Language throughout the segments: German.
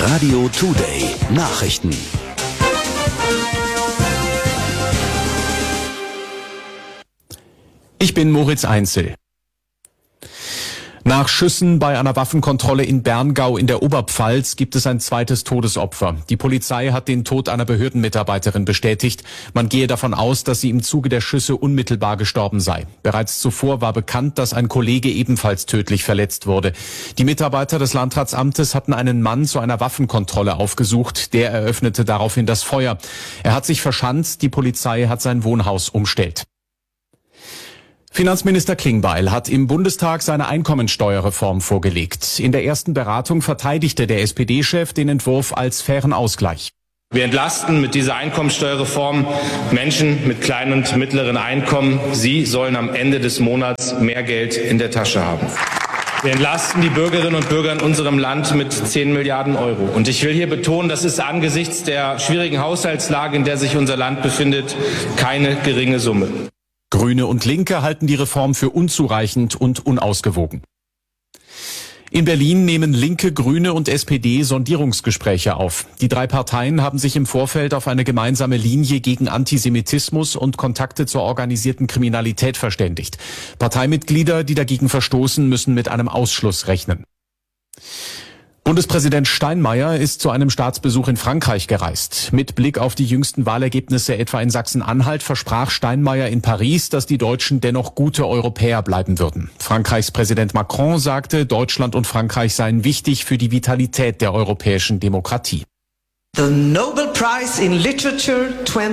Radio Today Nachrichten. Ich bin Moritz Einzel. Nach Schüssen bei einer Waffenkontrolle in Berngau in der Oberpfalz gibt es ein zweites Todesopfer. Die Polizei hat den Tod einer Behördenmitarbeiterin bestätigt. Man gehe davon aus, dass sie im Zuge der Schüsse unmittelbar gestorben sei. Bereits zuvor war bekannt, dass ein Kollege ebenfalls tödlich verletzt wurde. Die Mitarbeiter des Landratsamtes hatten einen Mann zu einer Waffenkontrolle aufgesucht. Der eröffnete daraufhin das Feuer. Er hat sich verschanzt, die Polizei hat sein Wohnhaus umstellt. Finanzminister Klingbeil hat im Bundestag seine Einkommensteuerreform vorgelegt. In der ersten Beratung verteidigte der SPD-Chef den Entwurf als fairen Ausgleich. Wir entlasten mit dieser Einkommensteuerreform Menschen mit kleinen und mittleren Einkommen. Sie sollen am Ende des Monats mehr Geld in der Tasche haben. Wir entlasten die Bürgerinnen und Bürger in unserem Land mit 10 Milliarden Euro. Und ich will hier betonen, das ist angesichts der schwierigen Haushaltslage, in der sich unser Land befindet, keine geringe Summe. Grüne und Linke halten die Reform für unzureichend und unausgewogen. In Berlin nehmen Linke, Grüne und SPD Sondierungsgespräche auf. Die drei Parteien haben sich im Vorfeld auf eine gemeinsame Linie gegen Antisemitismus und Kontakte zur organisierten Kriminalität verständigt. Parteimitglieder, die dagegen verstoßen, müssen mit einem Ausschluss rechnen. Bundespräsident Steinmeier ist zu einem Staatsbesuch in Frankreich gereist. Mit Blick auf die jüngsten Wahlergebnisse etwa in Sachsen-Anhalt versprach Steinmeier in Paris, dass die Deutschen dennoch gute Europäer bleiben würden. Frankreichs Präsident Macron sagte, Deutschland und Frankreich seien wichtig für die Vitalität der europäischen Demokratie. The Nobel Prize in Literature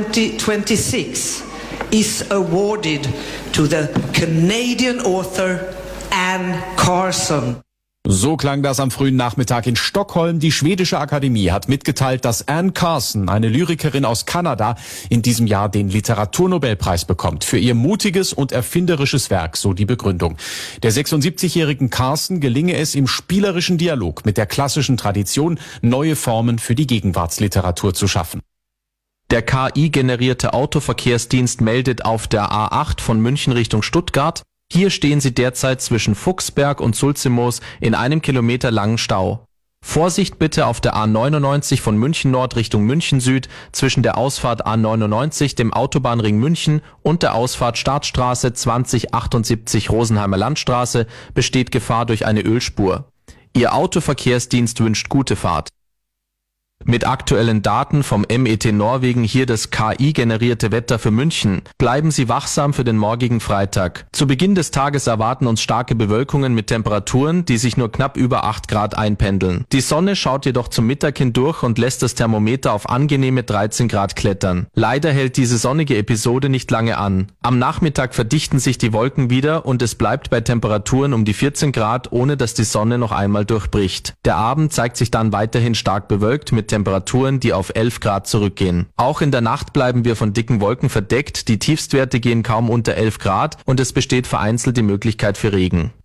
2026 is awarded to the Canadian author Anne Carson. So klang das am frühen Nachmittag in Stockholm. Die schwedische Akademie hat mitgeteilt, dass Anne Carson, eine Lyrikerin aus Kanada, in diesem Jahr den Literaturnobelpreis bekommt. Für ihr mutiges und erfinderisches Werk, so die Begründung. Der 76-jährigen Carson gelinge es im spielerischen Dialog mit der klassischen Tradition, neue Formen für die Gegenwartsliteratur zu schaffen. Der KI-generierte Autoverkehrsdienst meldet auf der A8 von München Richtung Stuttgart: Hier stehen Sie derzeit zwischen Fuchsberg und Sulzimoos in einem Kilometer langen Stau. Vorsicht bitte auf der A99 von München Nord Richtung München Süd zwischen der Ausfahrt A99, dem Autobahnring München, und der Ausfahrt Startstraße 2078 Rosenheimer Landstraße besteht Gefahr durch eine Ölspur. Ihr Autoverkehrsdienst wünscht gute Fahrt. Mit aktuellen Daten vom MET Norwegen hier das KI-generierte Wetter für München. Bleiben Sie wachsam für den morgigen Freitag. Zu Beginn des Tages erwarten uns starke Bewölkungen mit Temperaturen, die sich nur knapp über 8 Grad einpendeln. Die Sonne schaut jedoch zum Mittag hindurch und lässt das Thermometer auf angenehme 13 Grad klettern. Leider hält diese sonnige Episode nicht lange an. Am Nachmittag verdichten sich die Wolken wieder und es bleibt bei Temperaturen um die 14 Grad, ohne dass die Sonne noch einmal durchbricht. Der Abend zeigt sich dann weiterhin stark bewölkt mit Temperaturen, die auf 11 Grad zurückgehen. Auch in der Nacht bleiben wir von dicken Wolken verdeckt, die Tiefstwerte gehen kaum unter 11 Grad und es besteht vereinzelt die Möglichkeit für Regen.